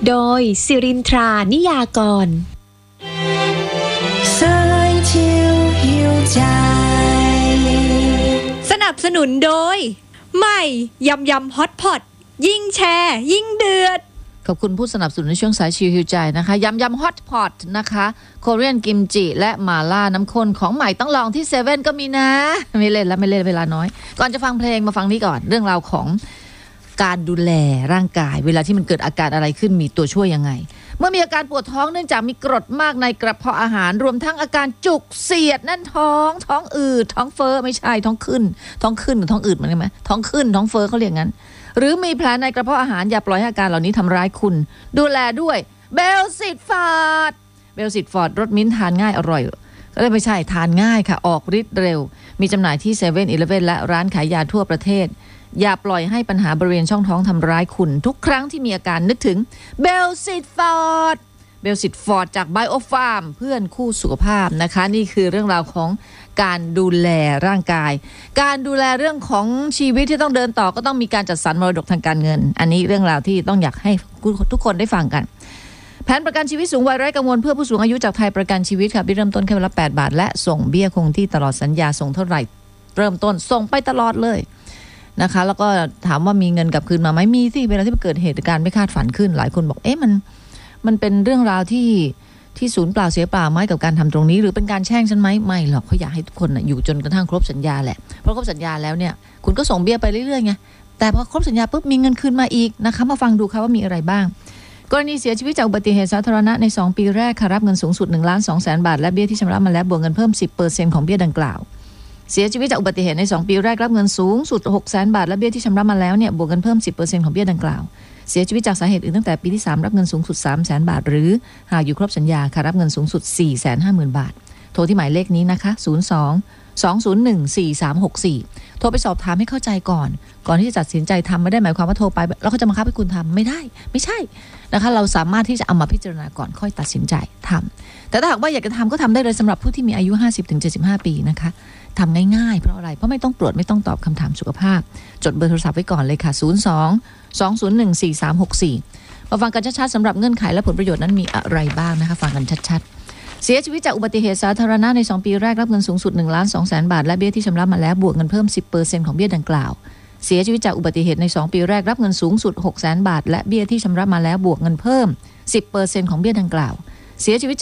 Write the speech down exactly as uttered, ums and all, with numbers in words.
โดยสิรินทรานิยากรสนับสนุนโดยใหม่ยำยำฮอตพอตยิ่งแชร์ยิ่งเดือดขอบคุณผู้สนับสนุนในช่วงสายชิวฮิวใจนะคะยำยำฮอตพอตนะคะโคเรียนกิมจิและมาล่าน้ำข้นของใหม่ต้องลองที่เซเว่นก็มีนะไม่เล่นแล้วไม่เล่นเวลาน้อยก่อนจะฟังเพลงมาฟังนี้ก่อนเรื่องราวของการดูแลร่างกายเวลาที่มันเกิดอาการอะไรขึ้นมีตัวช่วยยังไงเมื่อมีอาการปวดท้องเนื่องจากมีกรดมากในกระเพาะอาหารรวมทั้งอาการจุกเสียดแน่นท้องท้องอืดท้องเฟ้อไม่ใช่ท้องขึ้นท้องขึ้นหรือท้องอืดมันใช่ไหมท้องขึ้นท้องเฟ้อเขาเรียกงั้นหรือมีแผลในกระเพาะอาหารอย่าปล่อยให้อาการเหล่านี้ทำร้ายคุณดูแลด้วยเบลซิตฟอร์ดเบลซิตฟอร์ดรสมิ้นท์ทานง่ายอร่อยก็เลยไม่ใช่ทานง่ายค่ะออกฤทธิ์เร็วมีจำหน่ายที่เซเว่นอีเลฟเว่นและร้านขายยาทั่วประเทศอย่าปล่อยให้ปัญหาบริเวณช่องท้องทำร้ายคุณทุกครั้งที่มีอาการนึกถึงเบลซิตฟอร์ดเบลซิตฟอร์ดจากไบโอฟาร์มเพื่อนคู่สุขภาพนะคะนี่คือเรื่องราวของการดูแลร่างกายการดูแลเรื่องของชีวิตที่ต้องเดินต่อก็ต้องมีการจัดสรรมรดกทางการเงินอันนี้เรื่องราวที่ต้องอยากให้ทุกคนได้ฟังกันแผนประกันชีวิตสูงวัยไร้กังวลเพื่อผู้สูงอายุจากไทยประกันชีวิตค่ะเริ่มต้นแค่วันละแปดบาทและส่งเบี้ยคงที่ตลอดสัญญาส่งเท่าไหร่เริ่มต้นส่งไปตลอดเลยนะคะแล้วก็ถามว่ามีเงินกลับคืนมาไหมมีสิเวลาที่เกิดเหตุการณ์ไม่คาดฝันขึ้นหลายคนบอกเอ๊ะมันมันเป็นเรื่องราวที่ที่ศูนย์เปล่าเสียเปล่าไหมกับการทำตรงนี้หรือเป็นการแช่งฉันไหมไม่หรอกเขาอยากให้ทุกคนอยู่จนกระทั่งครบสัญญาแหละเพราะครบสัญญาแล้วเนี่ยคุณก็ส่งเบี้ยไปเรื่อยๆไงแต่พอครบสัญญาปุ๊บมีเงินคืนมาอีกนะคะมาฟังดูค่ะว่ามีอะไรบ้างกรณีเสียชีวิตจากอุบัติเหตุสาธารณะในสองปีแรกค่ะรับเงินสูงสุด หนึ่งล้านสองแสน บาทและเบี้ยที่ชำระมาแล้วบวกเงินเพิ่ม สิบเปอร์เซ็นต์ ของเบี้ยดังกล่าวเสียชีวิตจากอุบัติเหตุในสองปีแรกรับเงินสูงสุด หกแสน บาทและเบี้ยที่ชำระมาแล้วเนี่ยบวกเงินเพิ่ม สิบเปอร์เซ็นต์ ของเบี้ยดังกล่าวเสียชีวิตจากสาเหตุอื่นตั้งแต่ปีที่สามรับเงินสูงสุด สามแสน บาทหรือหากอยู่ครบสัญญาค่ะรับเงินสูงสุด สี่แสนห้าหมื่น บาทโทรที่หมายเลขนี้นะคะศูนย์ สอง สอง ศูนย์ หนึ่ง สี่ สาม หก สี่โทรไปสอบถามให้เข้าใจก่อนก่อนที่จะตัดสินใจทำไม่ได้หมายความว่าโทรไปแล้วเขาจะบังคับให้คุณทำไม่ได้ไม่ใช่นะคะเราสามารถที่จะเอามาพิจารณาก่อนค่อยตัดสินใจทำแต่ถ้าหากว่าอยากจะทำก็ทำได้เลยสำหรับผู้ที่มีอายุ ห้าสิบถึงเจ็ดสิบห้า ปีนะคะทำง่ายๆเพราะอะไรเพราะไม่ต้องตรวจไม่ต้องตอบคำถามสุขภาพจดเบอร์โทรศัพท์ไว้ก่อนเลยค่ะศูนย์ สอง สอง ศูนย์ หนึ่ง สี่ สาม หก สี่มาฟังกันชัดๆสำหรับเงื่อนไขและผลประโยชน์นั้นมีอะไรบ้างนะคะฟังกันชัดๆเสียชีวิตจากอุบัติเหตุสาธารณะในสองปีแรกรับเงินสูงสุด หนึ่งล้านสองแสน บาทและเบี้ยที่ชำระมาแล้วบวกเงินเพิ่ม สิบเปอร์เซ็นต์ ของเบี้ยดังกล่าวเสียชีวิตจากอุบัติเหตุในสองปีแรกรับเงินสูงสุด หกแสน บาทและเบี้ยที่ชำระมาแล้วบวกเงินเพิ่ม สิบเปอร์เซ็นต์ ของเบี้ยดังกล่าวเสียชีวิต